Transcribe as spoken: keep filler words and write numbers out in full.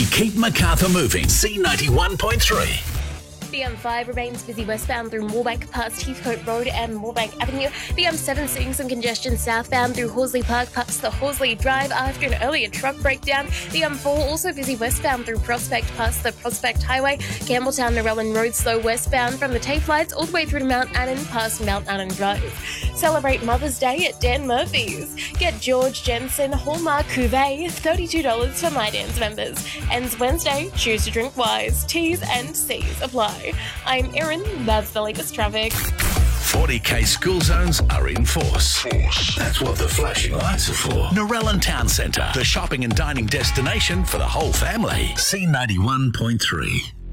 We keep Macarthur moving. C ninety-one point three. The M five remains busy westbound through Moorebank past Heathcote Road and Moorebank Avenue. The M seven seeing some congestion southbound through Horsley Park past the Horsley Drive after an earlier truck breakdown. The M four also busy westbound through Prospect past the Prospect Highway. Campbelltown Narellan Road slow westbound from the TAFE lights all the way through to Mount Annan past Mount Annan Drive. Celebrate Mother's Day at Dan Murphy's. Get George Jensen Hallmark Cuvée, thirty-two dollars for My Dance members. Ends Wednesday. Choose to drink wise. T's and C's apply. I'm Erin, that's the latest traffic. forty K school zones are in force. force. That's what the flashing lights are for. Narellan Town Centre, the shopping and dining destination for the whole family. C ninety-one point three.